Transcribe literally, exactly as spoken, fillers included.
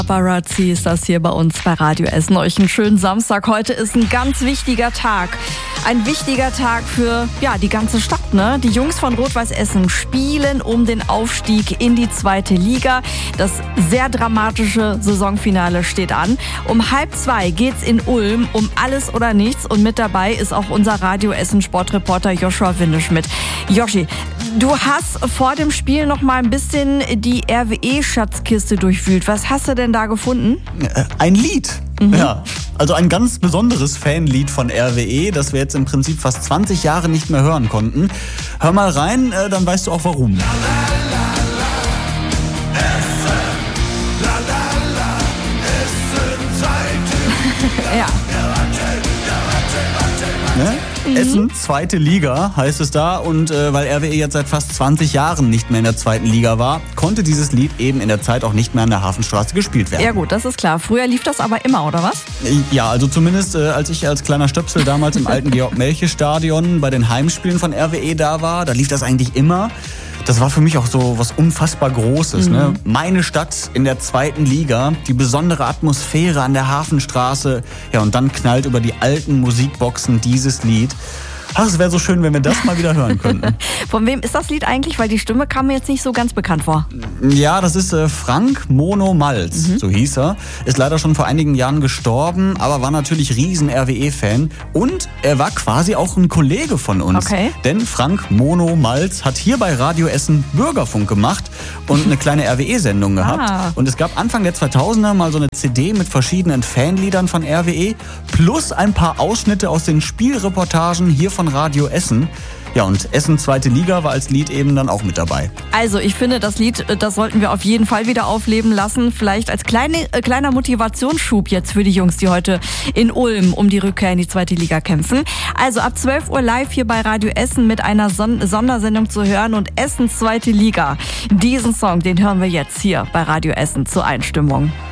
Paparazzi ist das hier bei uns bei Radio Essen. Euch einen schönen Samstag. Heute ist ein ganz wichtiger Tag. Ein wichtiger Tag für ja die ganze Stadt, ne? Die Jungs von Rot-Weiß Essen spielen um den Aufstieg in die zweite Liga. Das sehr dramatische Saisonfinale steht an. Um halb zwei geht's in Ulm um alles oder nichts. Und mit dabei ist auch unser Radio Essen Sportreporter Joshua Windeschmidt. Joshi, du hast vor dem Spiel noch mal ein bisschen die R W E-Schatzkiste durchwühlt. Was hast du denn da gefunden? Ein Lied. Mhm. Ja, also ein ganz besonderes Fanlied von R W E, das wir jetzt im Prinzip fast zwanzig Jahre nicht mehr hören konnten. Hör mal rein, äh, dann weißt du auch warum. Ja. Ne? Mhm. Essen, zweite Liga heißt es da, und äh, weil R W E jetzt seit fast zwanzig Jahren nicht mehr in der zweiten Liga war, konnte dieses Lied eben in der Zeit auch nicht mehr an der Hafenstraße gespielt werden. Ja gut, das ist klar. Früher lief das aber immer, oder was? Ja, also zumindest äh, als ich als kleiner Stöpsel damals im alten Georg-Melche-Stadion bei den Heimspielen von R W E da war, da lief das eigentlich immer. Das war für mich auch so was unfassbar Großes. Mhm. Ne? Meine Stadt in der zweiten Liga, die besondere Atmosphäre an der Hafenstraße. Ja, und dann knallt über die alten Musikboxen dieses Lied. Ach, es wäre so schön, wenn wir das mal wieder hören könnten. Von wem ist das Lied eigentlich? Weil die Stimme kam mir jetzt nicht so ganz bekannt vor. Ja, das ist äh, Frank Mono Malz, mhm. so hieß er. Ist leider schon vor einigen Jahren gestorben, aber war natürlich riesen R W E-Fan. Und er war quasi auch ein Kollege von uns. Okay. Denn Frank Mono Malz hat hier bei Radio Essen Bürgerfunk gemacht und eine kleine R W E-Sendung gehabt. Ah. Und es gab Anfang der zweitausender mal so eine C D mit verschiedenen Fanliedern von R W E plus ein paar Ausschnitte aus den Spielreportagen hier von Radio Essen. Ja, und Essen zweite Liga war als Lied eben dann auch mit dabei. Also ich finde, das Lied, das sollten wir auf jeden Fall wieder aufleben lassen. Vielleicht als kleine, äh, kleiner Motivationsschub jetzt für die Jungs, die heute in Ulm um die Rückkehr in die zweite Liga kämpfen. Also ab zwölf Uhr live hier bei Radio Essen mit einer Son- Sondersendung zu hören und Essen zweite Liga. Diesen Song, den hören wir jetzt hier bei Radio Essen zur Einstimmung.